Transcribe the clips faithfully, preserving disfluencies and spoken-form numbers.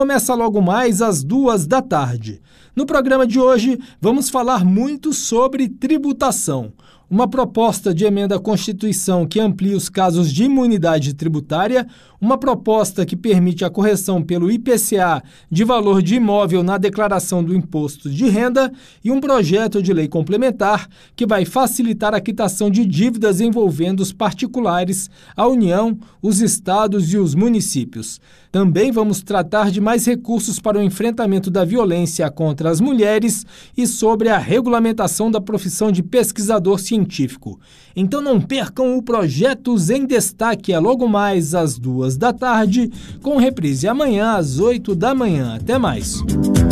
Começa logo mais às duas da tarde. No programa de hoje, vamos falar muito sobre tributação. Uma proposta de emenda à Constituição que amplia os casos de imunidade tributária, uma proposta que permite a correção pelo I P C A de valor de imóvel na declaração do imposto de renda e um projeto de lei complementar que vai facilitar a quitação de dívidas envolvendo os particulares, a União, os estados e os municípios. Também vamos tratar de mais recursos para o enfrentamento da violência contra as mulheres e sobre a regulamentação da profissão de pesquisador científico. Então não percam o Projetos em Destaque, é logo mais às duas da tarde, com reprise amanhã às oito da manhã. Até mais.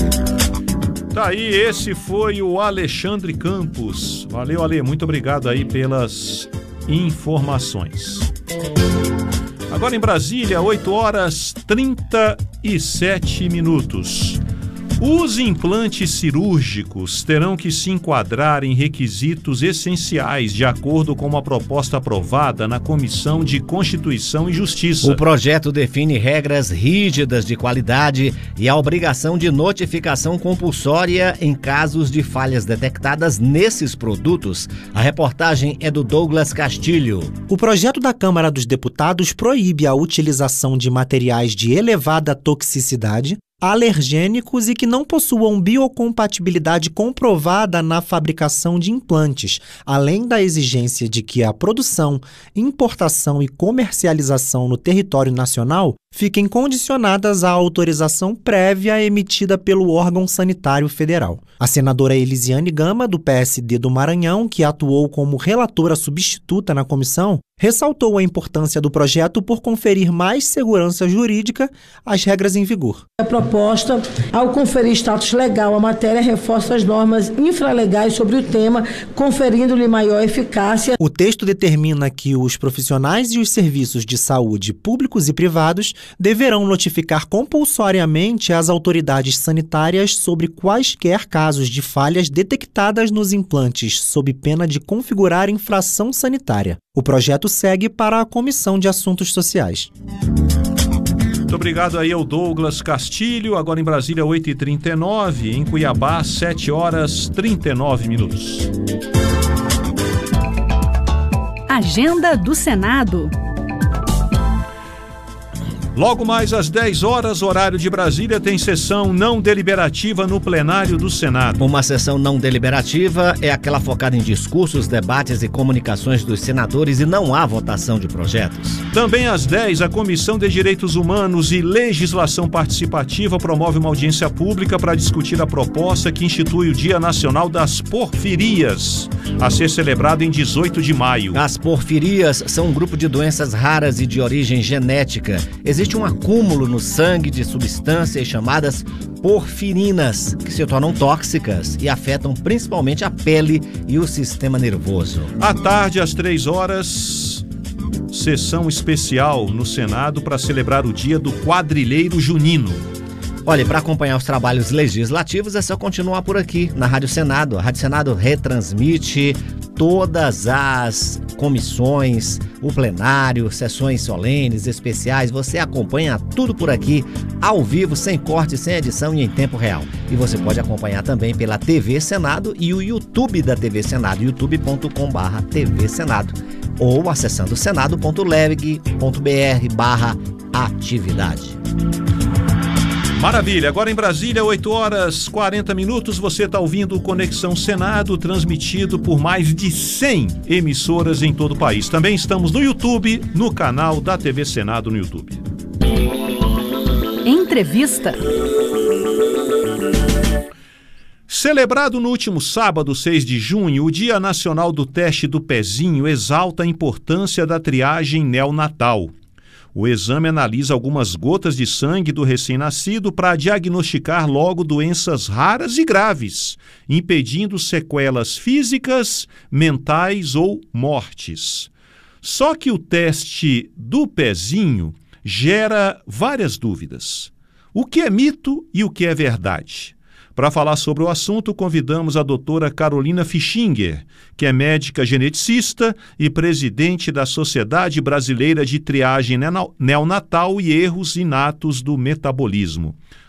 Tá aí, esse foi o Alexandre Campos. Valeu, Ale, muito obrigado aí pelas informações. Agora em Brasília, oito horas e trinta e sete minutos. Os implantes cirúrgicos terão que se enquadrar em requisitos essenciais de acordo com uma proposta aprovada na Comissão de Constituição e Justiça. O projeto define regras rígidas de qualidade e a obrigação de notificação compulsória em casos de falhas detectadas nesses produtos. A reportagem é do Douglas Castilho. O projeto da Câmara dos Deputados proíbe a utilização de materiais de elevada toxicidade, alergênicos e que não possuam biocompatibilidade comprovada na fabricação de implantes, além da exigência de que a produção, importação e comercialização no território nacional fiquem condicionadas à autorização prévia emitida pelo órgão sanitário federal. A senadora Elisiane Gama, do P S D do Maranhão, que atuou como relatora substituta na comissão, ressaltou a importância do projeto por conferir mais segurança jurídica às regras em vigor. A proposta, ao conferir status legal à matéria, reforça as normas infralegais sobre o tema, conferindo-lhe maior eficácia. O texto determina que os profissionais e os serviços de saúde públicos e privados deverão notificar compulsoriamente as autoridades sanitárias sobre quaisquer casos de falhas detectadas nos implantes, sob pena de configurar infração sanitária. O projeto segue para a Comissão de Assuntos Sociais. Muito obrigado aí ao Douglas Castilho. Agora em Brasília, oito e trinta e nove. Em Cuiabá, sete horas e trinta e nove minutos. Agenda do Senado. Logo mais às dez horas, horário de Brasília, tem sessão não deliberativa no plenário do Senado. Uma sessão não deliberativa é aquela focada em discursos, debates e comunicações dos senadores e não há votação de projetos. Também às dez, a Comissão de Direitos Humanos e Legislação Participativa promove uma audiência pública para discutir a proposta que institui o Dia Nacional das Porfirias, a ser celebrado em dezoito de maio. As porfirias são um grupo de doenças raras e de origem genética. Existe um acúmulo no sangue de substâncias chamadas porfirinas, que se tornam tóxicas e afetam principalmente a pele e o sistema nervoso. À tarde, às três horas, sessão especial no Senado para celebrar o dia do quadrilheiro junino. Olha, para acompanhar os trabalhos legislativos é só continuar por aqui, na Rádio Senado. A Rádio Senado retransmite todas as comissões, o plenário, sessões solenes, especiais. Você acompanha tudo por aqui, ao vivo, sem corte, sem edição e em tempo real. E você pode acompanhar também pela T V Senado e o YouTube da T V Senado, youtube ponto com barra T V Senado, ou acessando senado ponto leg ponto br barra atividade. Maravilha, agora em Brasília, oito horas e quarenta minutos, você está ouvindo o Conexão Senado, transmitido por mais de cem emissoras em todo o país. Também estamos no YouTube, no canal da T V Senado no YouTube. Entrevista. Celebrado no último sábado, seis de junho, o Dia Nacional do Teste do Pezinho exalta a importância da triagem neonatal. O exame analisa algumas gotas de sangue do recém-nascido para diagnosticar logo doenças raras e graves, impedindo sequelas físicas, mentais ou mortes. Só que o teste do pezinho gera várias dúvidas. O que é mito e o que é verdade? Para falar sobre o assunto, convidamos a doutora Carolina Fichinger, que é médica geneticista e presidente da Sociedade Brasileira de Triagem Neonatal e Erros Inatos do Metabolismo.